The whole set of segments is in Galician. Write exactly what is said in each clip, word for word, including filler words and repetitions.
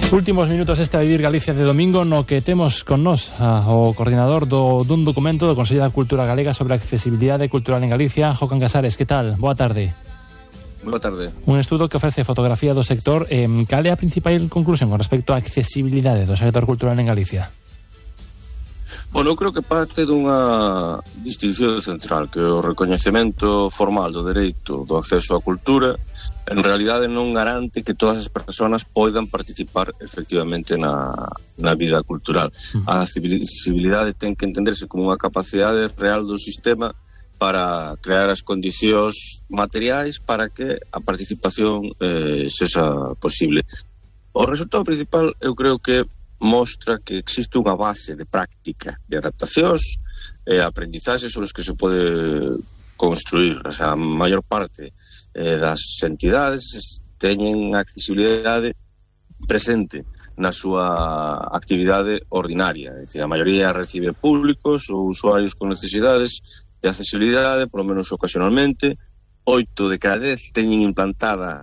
Últimos minutos este a Vivir Galicia de domingo, no que temos con nós a, o coordinador do, dun documento do Consello da Cultura Galega sobre a accesibilidade cultural en Galicia, Jocan Casares. Que tal? Boa tarde. Boa tarde. Un estudo que ofrece fotografía do sector. Eh, cal é a principal conclusión con respecto á accesibilidade do sector cultural en Galicia? Bueno, eu creo que parte dunha distinción central, que o recoñecemento formal do dereito do acceso á cultura en realidade non garante que todas as persoas poidan participar efectivamente na, na vida cultural. A accesibilidade ten que entenderse como unha capacidade real do sistema para crear as condicións materiais para que a participación eh, sexa posible. O resultado principal, eu creo que mostra que existe unha base de práctica, de adaptacións e eh, aprendizaxes sobre os que se pode construir. O sea, a maior parte eh, das entidades teñen a accesibilidade presente na súa actividade ordinaria. É dicir, a maioría recibe públicos ou usuarios con necesidades de accesibilidade, polo menos ocasionalmente. Oito de cada dez teñen implantada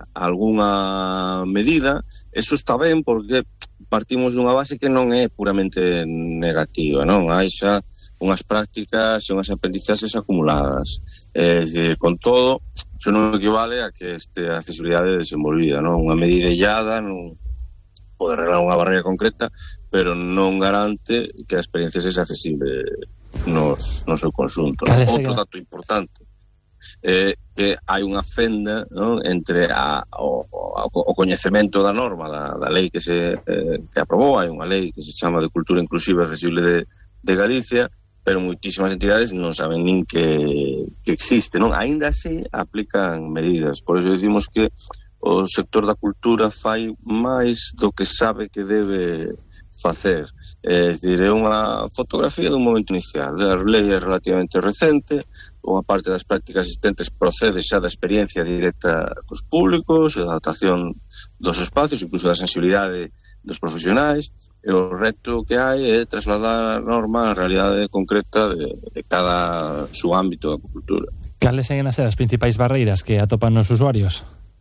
algunha medida. Eso está ben porque partimos dunha base que non é puramente negativa, non? Hai xa unhas prácticas e unhas aprendizaxes acumuladas. É dicir, con todo, iso non equivale a que este a accesibilidade desenvolvida, non? Unha medida illada non pode arreglar unha barreira concreta, pero non garante que a experiencia sexa accesible nos, no seu conxunto. Outro dato importante é que hai unha fenda, non, entre a, o, o coñecemento da norma da, da lei que se eh, que aprobou. Hai unha lei que se chama de Cultura Inclusiva e Accesible de, de Galicia, pero moitísimas entidades non saben nin que, que existe, non? Aínda así aplican medidas. Por iso decimos que o sector da cultura fai máis do que sabe que debe facer. É dicir, é unha fotografía dun momento inicial. A lei é relativamente recente, unha parte das prácticas existentes procede xa da experiencia directa cos públicos, da adaptación dos espacios, incluso da sensibilidade dos profesionais, e o reto que hai é trasladar a norma á realidade concreta de, de cada subámbito da cultura. Cales seguen a ser as principais barreiras que atopan os usuarios?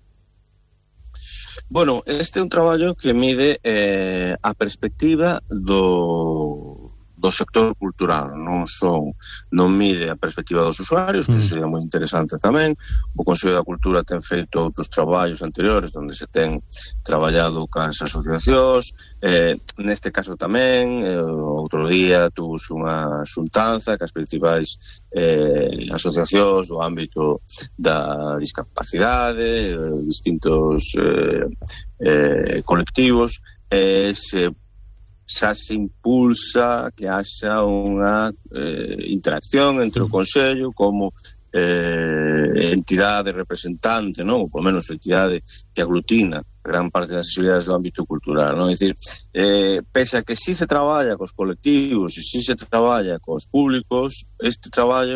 Bueno, este é un traballo que mide eh, a perspectiva do, do sector cultural, non son, non mide a perspectiva dos usuarios, que mm. sería moi interesante tamén. O Consello da Cultura ten feito outros traballos anteriores onde se ten traballado cas asociacións, eh, neste caso tamén, eh, outro día tuvos unha xuntanza cas principais eh, asociacións do ámbito da discapacidade, eh, distintos eh, eh, colectivos, e eh, se xa se impulsa que haxa unha eh, interacción entre o Consello como eh, entidade representante, non? Ou polo menos entidade que aglutina gran parte das accesibilidades do ámbito cultural, non? É dicir, eh, pese a que si se traballa cos colectivos e si se traballa cos públicos, este traballo